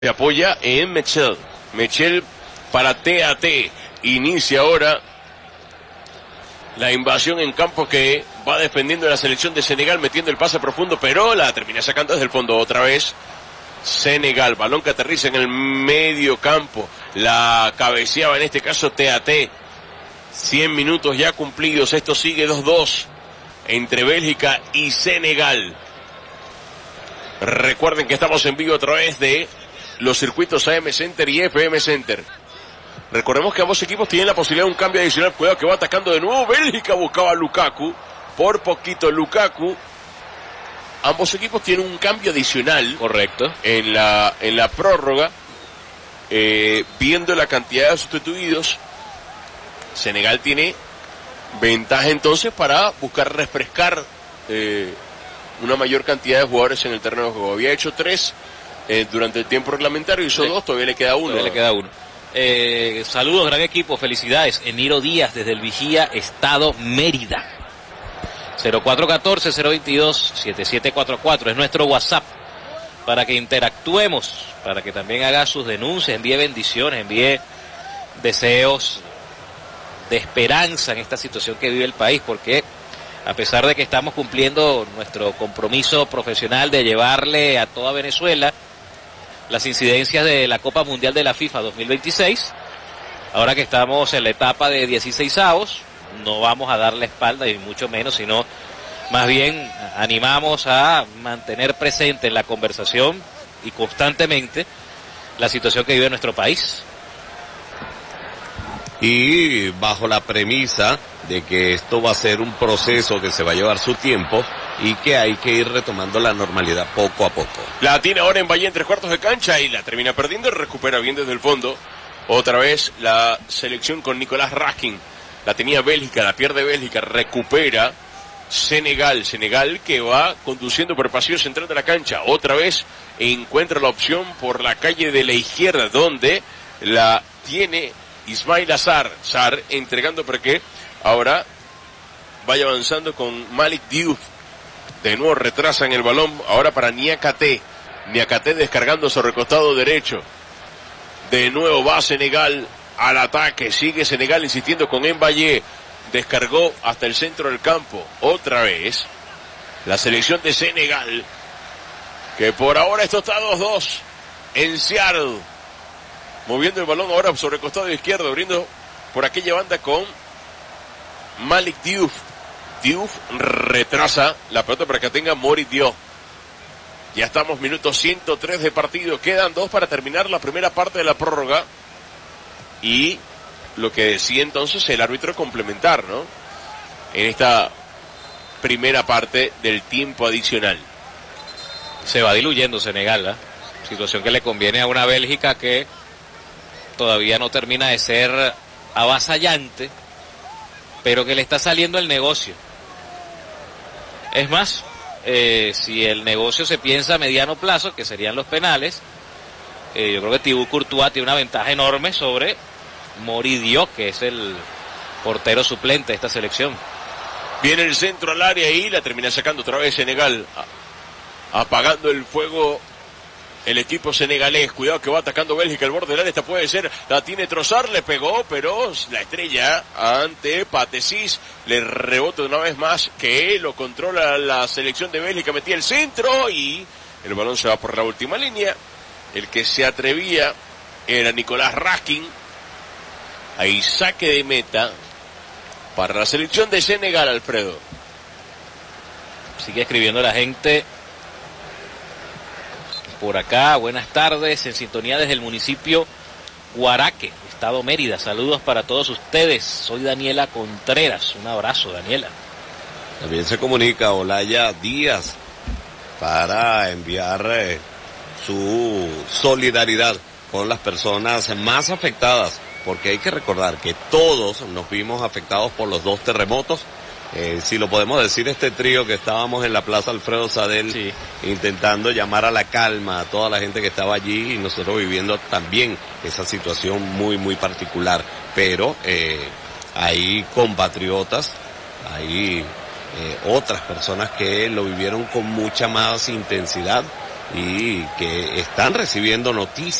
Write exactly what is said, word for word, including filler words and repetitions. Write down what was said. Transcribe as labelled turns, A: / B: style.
A: Se apoya en Mechel. Mechel para T A T. Inicia ahora la invasión en campo que va defendiendo la selección de Senegal, metiendo el pase profundo, pero la termina sacando desde el fondo otra vez. Senegal, balón que aterriza en el medio campo. La cabeceaba en este caso T A T. cien minutos ya cumplidos. Esto sigue dos dos entre Bélgica y Senegal. Recuerden que estamos en vivo a través de los circuitos A M Center y F M Center. Recordemos que ambos equipos tienen la posibilidad de un cambio adicional. Cuidado que va atacando de nuevo. Bélgica buscaba a Lukaku. Por poquito Lukaku. Ambos equipos tienen un cambio adicional.
B: Correcto.
A: En la, en la prórroga. Eh, viendo la cantidad de sustituidos. Senegal tiene ventaja entonces para buscar refrescar eh, una mayor cantidad de jugadores en el terreno de juego. Había hecho tres eh, durante el tiempo reglamentario, hizo sí. dos, todavía le queda uno.
B: Todavía le queda uno. Eh, saludos, gran equipo, felicidades. Eniro Díaz desde el Vigía, Estado Mérida. cero cuatro uno cuatro, cero veintidós, siete siete cuatro cuatro es nuestro WhatsApp para que interactuemos, para que también haga sus denuncias, envíe bendiciones, envíe deseos de esperanza en esta situación que vive el país, porque a pesar de que estamos cumpliendo nuestro compromiso profesional de llevarle a toda Venezuela las incidencias de la Copa Mundial de la FIFA dos mil veintiséis, ahora que estamos en la etapa de dieciseisavos, no vamos a dar la espalda y mucho menos, sino más bien animamos a mantener presente en la conversación y constantemente la situación que vive nuestro país.
C: Y bajo la premisa de que esto va a ser un proceso que se va a llevar su tiempo y que hay que ir retomando la normalidad poco a poco.
A: La tiene ahora en Valle en tres cuartos de cancha y la termina perdiendo, recupera bien desde el fondo. Otra vez la selección con Nicolás Raskin. La tenía Bélgica, la pierde Bélgica, recupera Senegal. Senegal que va conduciendo por el pasillo central de la cancha. Otra vez encuentra la opción por la calle de la izquierda, donde la tiene Ismail Azar. Sar entregando para que ahora vaya avanzando con Malik Diouf. De nuevo retrasan el balón ahora para Niakate. Niakate descargando sobre el costado derecho. De nuevo va Senegal al ataque. Sigue Senegal insistiendo con Mbaye. Descargó hasta el centro del campo. Otra vez la selección de Senegal, que por ahora esto está dos dos en Seattle. Moviendo el balón ahora sobre el costado izquierdo, abriendo por aquella banda con Malik Diouf. Diouf retrasa la pelota para que tenga Mori Diop. Ya estamos minuto ciento tres de partido. Quedan dos para terminar la primera parte de la prórroga. Y lo que decía entonces el árbitro complementar, ¿no? En esta primera parte del tiempo adicional.
B: Se va diluyendo Senegal, ¿eh? Situación que le conviene a una Bélgica que todavía no termina de ser avasallante, pero que le está saliendo el negocio. Es más, eh, si el negocio se piensa a mediano plazo, que serían los penales, eh, yo creo que Thibaut Courtois tiene una ventaja enorme sobre Mori Diop, que es el portero suplente de esta selección.
A: Viene el centro al área y la termina sacando otra vez Senegal, apagando el fuego el equipo senegalés. Cuidado que va atacando Bélgica, el borde del área, esta puede ser, la tiene Trossard, le pegó, pero la estrella ante Patesis, le rebota una vez más, que lo controla la selección de Bélgica, metía el centro y el balón se va por la última línea. El que se atrevía era Nicolás Raskin. Ahí saque de meta para la selección de Senegal, Alfredo.
B: Sigue escribiendo la gente por acá. Buenas tardes, en sintonía desde el municipio Guaraque, Estado Mérida. Saludos para todos ustedes. Soy Daniela Contreras. Un abrazo, Daniela.
C: También se comunica Olaya Díaz para enviar eh, su solidaridad con las personas más afectadas, porque hay que recordar que todos nos vimos afectados por los dos terremotos. Eh, si lo podemos decir, este trío que estábamos en la Plaza Alfredo Sadel, sí, intentando llamar a la calma a toda la gente que estaba allí y nosotros viviendo también esa situación muy, muy particular. Pero eh, hay compatriotas, hay eh, otras personas que lo vivieron con mucha más intensidad y que están recibiendo noticias